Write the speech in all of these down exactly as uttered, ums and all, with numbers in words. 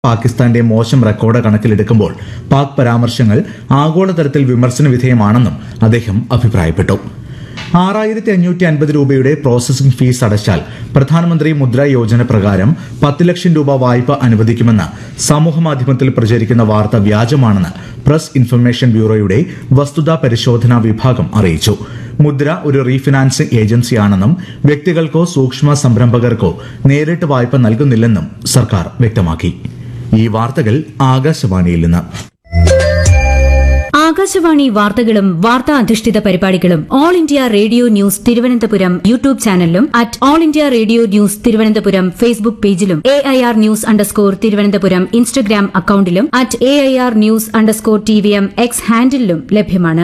പാകിസ്ഥാന്റെ മോശം റെക്കോർഡ് കണക്കിലെടുക്കുമ്പോൾ പാക് പരാമർശങ്ങൾ ആഗോളതലത്തിൽ വിമർശന വിധേയമാണെന്നും അദ്ദേഹം അഭിപ്രായപ്പെട്ടു. ആറായിരത്തി അഞ്ഞൂറ്റി അൻപത് രൂപയുടെ പ്രോസസിംഗ് ഫീസ് അടച്ചാൽ പ്രധാനമന്ത്രി മുദ്ര യോജന പ്രകാരം പത്ത് ലക്ഷം രൂപ വായ്പ അനുവദിക്കുമെന്ന് സമൂഹമാധ്യമത്തിൽ പ്രചരിക്കുന്ന വാർത്ത വ്യാജമാണെന്ന് പ്രസ് ഇൻഫർമേഷൻ ബ്യൂറോയുടെ വസ്തുതാ പരിശോധനാ വിഭാഗം അറിയിച്ചു. മുദ്ര ഒരു റീഫിനാൻസിംഗ് ഏജൻസിയാണെന്നും വ്യക്തികൾക്കോ സൂക്ഷ്മ സംരംഭകർക്കോ നേരിട്ട് വായ്പ നൽകുന്നില്ലെന്നും സർക്കാർ വ്യക്തമാക്കി. ഈ വാർത്തകൾ ആകാശവാണിയിൽ നിന്ന്. ആകാശവാണി വാർത്തകളും വാർത്താ അധിഷ്ഠിത പരിപാടികളും all India radio news Thiruvananthapuram YouTube ചാനലിലും at all India radio news Thiruvananthapuram Facebook പേജിലും A I R news underscore Thiruvananthapuram Instagram അക്കൌണ്ടിലും at A I R news underscore T V M X ഹാൻഡിലും ലഭ്യമാണ്.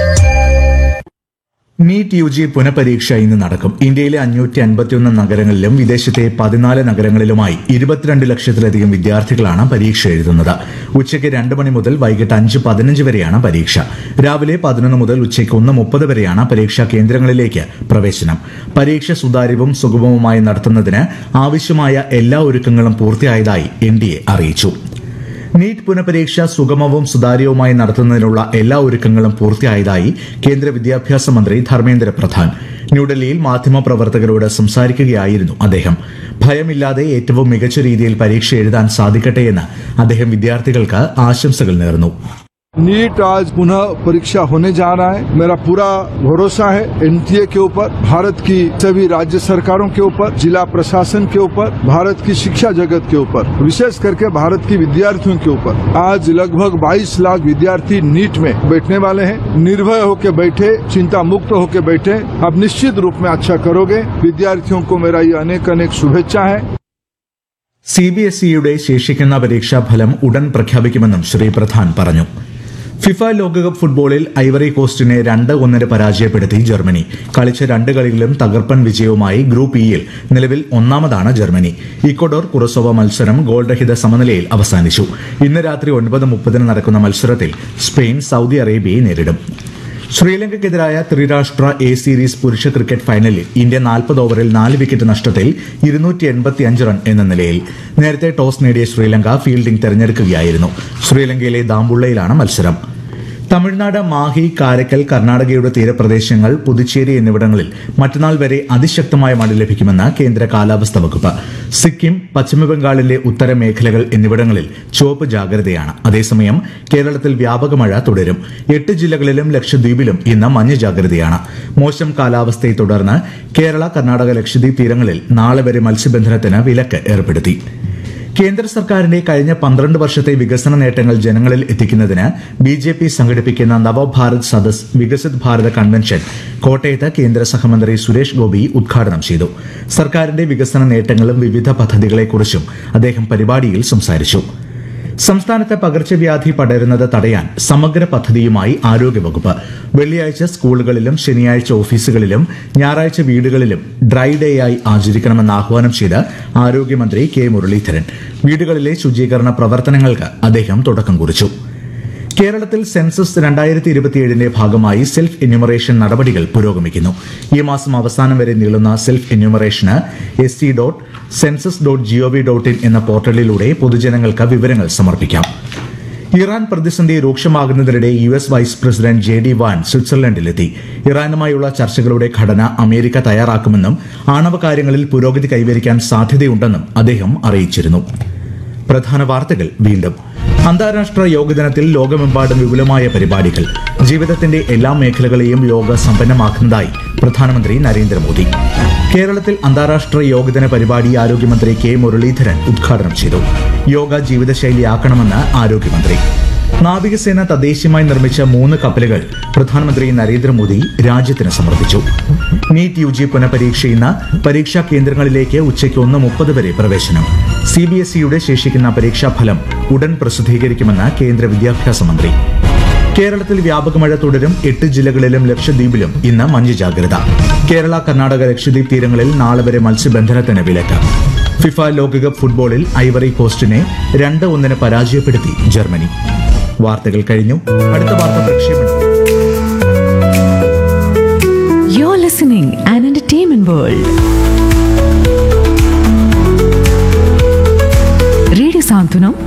നീറ്റ് യു ജി പുനഃപരീക്ഷ ഇന്ന് നടക്കും. ഇന്ത്യയിലെ അഞ്ഞൂറ്റി അൻപത്തിയൊന്ന് നഗരങ്ങളിലും വിദേശത്തെ പതിനാല് നഗരങ്ങളിലുമായി ഇരുപത്തിരണ്ട് ലക്ഷത്തിലധികം വിദ്യാർത്ഥികളാണ് പരീക്ഷ എഴുതുന്നത്. ഉച്ചയ്ക്ക് രണ്ട് മണി മുതൽ വൈകിട്ട് അഞ്ച് പതിനഞ്ച് വരെയാണ് പരീക്ഷ. രാവിലെ പതിനൊന്ന് മുതൽ ഉച്ചയ്ക്ക് ഒന്ന് മുപ്പത് വരെയാണ് പരീക്ഷാ കേന്ദ്രങ്ങളിലേക്ക് പ്രവേശനം. പരീക്ഷ സുതാര്യവും സുഗമവുമായി നടത്തുന്നതിന് ആവശ്യമായ എല്ലാ ഒരുക്കങ്ങളും പൂർത്തിയായതായി എൻ ഡി എ അറിയിച്ചു. നീറ്റ് പുനഃപരീക്ഷ സുഗമവും സുതാര്യവുമായി നടത്തുന്നതിനുള്ള എല്ലാ ഒരുക്കങ്ങളും പൂർത്തിയായതായി കേന്ദ്ര വിദ്യാഭ്യാസ മന്ത്രി ധർമ്മേന്ദ്ര പ്രധാൻ ന്യൂഡൽഹിയിൽ മാധ്യമപ്രവർത്തകരോട് സംസാരിക്കുകയായിരുന്നു അദ്ദേഹം. ഭയമില്ലാതെ ഏറ്റവും മികച്ച രീതിയിൽ പരീക്ഷ എഴുതാൻ സാധിക്കട്ടെയെന്ന് അദ്ദേഹം വിദ്യാർത്ഥികൾക്ക് ആശംസകൾ നേർന്നു. नीट आज पुनः परीक्षा होने जा रहा है. मेरा पूरा भरोसा है एनटीए के ऊपर, भारत की सभी राज्य सरकारों के ऊपर, जिला प्रशासन के ऊपर, भारत की शिक्षा जगत के ऊपर, विशेष करके भारत की विद्यार्थियों के ऊपर. आज लगभग बाईस लाख विद्यार्थी नीट में बैठने वाले हैं. निर्भय होकर बैठे, चिंता मुक्त होकर बैठे. आप निश्चित रूप में अच्छा करोगे. विद्यार्थियों को मेरा ये अनेक अनेक शुभेच्छा है. സി ബി എസ് ഇയുടെ ശേഷിക്കുന്ന പരീക്ഷാഫലം ഉടൻ പ്രഖ്യാപിക്കുമെന്നും ശ്രീ പ്രധാൻ പറഞ്ഞു. ഫിഫ ലോകകപ്പ് ഫുട്ബോളിൽ ഐവറി കോസ്റ്റിനെ രണ്ട് ഒന്നിന് പരാജയപ്പെടുത്തി ജർമ്മനി. കളിച്ച രണ്ട് കളികളിലും തകർപ്പൻ വിജയവുമായി ഗ്രൂപ്പ് ഇയിൽ നിലവിൽ ഒന്നാമതാണ് ജർമ്മനി. ഇക്വഡോർ കുറസോവ മത്സരം ഗോൾരഹിത സമനിലയിൽ അവസാനിച്ചു. ഇന്ന് രാത്രി ഒൻപത് മുപ്പതിന് നടക്കുന്ന മത്സരത്തിൽ സ്പെയിൻ സൌദി അറേബ്യയെ നേരിടും. ശ്രീലങ്കയ്ക്കെതിരായ ത്രിരാഷ്ട്ര എ സീരീസ് പുരുഷ ക്രിക്കറ്റ് ഫൈനലിൽ ഇന്ത്യ നാൽപ്പത് ഓവറിൽ നാല് വിക്കറ്റ് നഷ്ടത്തിൽ ഇരുന്നൂറ്റി എൺപത്തിയഞ്ച് റൺ എന്ന നിലയിൽ. നേരത്തെ ടോസ് നേടിയ ശ്രീലങ്ക ഫീൽഡിംഗ് തെരഞ്ഞെടുക്കുകയായിരുന്നു. ശ്രീലങ്കയിലെ ദാമ്പുള്ളയിലാണ് മത്സരം. തമിഴ്നാട് മാഹി, കാരക്കൽ, കർണാടകയുടെ തീരപ്രദേശങ്ങൾ, പുതുച്ചേരി എന്നിവിടങ്ങളിൽ മറ്റന്നാൾ വരെ അതിശക്തമായ മഴ ലഭിക്കുമെന്ന് കേന്ദ്ര കാലാവസ്ഥാ വകുപ്പ്. സിക്കിം, പശ്ചിമബംഗാളിലെ ഉത്തര മേഖലകൾ എന്നിവിടങ്ങളിൽ ചുവപ്പ് ജാഗ്രതയാണ്. അതേസമയം കേരളത്തിൽ വ്യാപക മഴ തുടരും. എട്ട് ജില്ലകളിലും ലക്ഷദ്വീപിലും ഇന്ന് മഞ്ഞ ജാഗ്രതയാണ്. മോശം കാലാവസ്ഥയെ തുടർന്ന് കേരള, കർണാടക, ലക്ഷദ്വീപ് തീരങ്ങളിൽ നാളെ വരെ മത്സ്യബന്ധനത്തിന് വിലക്ക് ഏർപ്പെടുത്തി. കേന്ദ്ര സർക്കാരിന്റെ കഴിഞ്ഞ പന്ത്രണ്ട് വർഷത്തെ വികസന നേട്ടങ്ങൾ ജനങ്ങളിൽ എത്തിക്കുന്നതിന് ബി ജെ പി സംഘടിപ്പിക്കുന്ന നവഭാരത് സദസ് വികസിത് ഭാരത കൺവെൻഷൻ കോട്ടയത്ത് കേന്ദ്ര സഹമന്ത്രി സുരേഷ് ഗോപി ഉദ്ഘാടനം ചെയ്തു. സർക്കാരിന്റെ വികസന നേട്ടങ്ങളും വിവിധ പദ്ധതികളെക്കുറിച്ചും അദ്ദേഹം പരിപാടിയിൽ സംസാരിച്ചു. സംസ്ഥാനത്ത് പകർച്ചവ്യാധി പടരുന്നത് തടയാൻ സമഗ്ര പദ്ധതിയുമായി ആരോഗ്യവകുപ്പ്. വെള്ളിയാഴ്ച സ്കൂളുകളിലും ശനിയാഴ്ച ഓഫീസുകളിലും ഞായറാഴ്ച വീടുകളിലും ഡ്രൈ ഡേ ആയി ആചരിക്കണമെന്ന് ആഹ്വാനം ചെയ്ത് ആരോഗ്യമന്ത്രി കെ മുരളീധരൻ. വീടുകളിലെ ശുചീകരണ പ്രവർത്തനങ്ങൾക്ക് അദ്ദേഹം തുടക്കം കുറിച്ചു. കേരളത്തിൽ സെൻസസ് രണ്ടായിരത്തി ഇരുപത്തിയേഴിന്റെ ഭാഗമായി സെൽഫ് എന്യൂമറേഷൻ നടപടികൾ പുരോഗമിക്കുന്നു. ഈ മാസം അവസാനം വരെ നീളുന്ന self എന്യൂമറേഷന് S C dot census dot G O V dot in എന്ന പോർട്ടലിലൂടെ പൊതുജനങ്ങൾക്ക് വിവരങ്ങൾ സമർപ്പിക്കാം. ഇറാൻ പ്രതിസന്ധി രൂക്ഷമാകുന്നതിനിടെ U S vice president J D van സ്വിറ്റ്സർലൻഡിലെത്തി. ഇറാനുമായുള്ള ചർച്ചകളുടെ ഘടന അമേരിക്ക തയ്യാറാക്കുമെന്നും ആണവ കാര്യങ്ങളിൽ പുരോഗതി കൈവരിക്കാൻ സാധ്യതയുണ്ടെന്നും അദ്ദേഹം അറിയിച്ചിരുന്നു. പ്രധാന വാർത്തകൾ വീണ്ടും. അന്താരാഷ്ട്ര യോഗ ദിനത്തിൽ ലോകമെമ്പാടും വിപുലമായ പരിപാടികൾ. ജീവിതത്തിന്റെ എല്ലാ മേഖലകളെയും യോഗ സമ്പന്നമാക്കുന്നതായി പ്രധാനമന്ത്രി നരേന്ദ്രമോദി. കേരളത്തിൽ അന്താരാഷ്ട്ര യോഗദിന പരിപാടി ആരോഗ്യമന്ത്രി കെ മുരളീധരൻ ഉദ്ഘാടനം ചെയ്തു. യോഗ ജീവിതശൈലിയാക്കണമെന്ന് ആരോഗ്യമന്ത്രി. നാവികസേന തദ്ദേശീയമായി നിർമ്മിച്ച മൂന്ന് കപ്പലുകൾ പ്രധാനമന്ത്രി നരേന്ദ്രമോദി രാജ്യത്തിന് സമർപ്പിച്ചു. നീറ്റ് യു ജി പുനഃപരീക്ഷ ഇന്ന്. പരീക്ഷാ കേന്ദ്രങ്ങളിലേക്ക് ഉച്ചയ്ക്ക് ഒന്ന് മുപ്പത് വരെ പ്രവേശനം. സി ബി എസ് ഇയുടെ ശേഷിക്കുന്ന പരീക്ഷാഫലം ഉടൻ പ്രസിദ്ധീകരിക്കുമെന്ന് കേന്ദ്ര വിദ്യാഭ്യാസ മന്ത്രി. കേരളത്തിൽ വ്യാപക മഴ തുടരും. എട്ട് ജില്ലകളിലും ലക്ഷദ്വീപിലും ഇന്ന് മഞ്ഞ ജാഗ്രത. കേരള, കർണാടക, ലക്ഷദ്വീപ് തീരങ്ങളിൽ നാളെ വരെ മത്സ്യബന്ധനത്തിന് വിലക്ക്. ഫിഫ ലോകകപ്പ് ഫുട്ബോളിൽ ഐവറി കോസ്റ്റിനെ രണ്ട് ഒന്നിന് പരാജയപ്പെടുത്തി ജർമ്മനി. വാർത്തകൾ കഴിഞ്ഞു. അടുത്ത വാർത്ത പ്രക്ഷേപണം. You're listening an entertainment world. Radio Santunam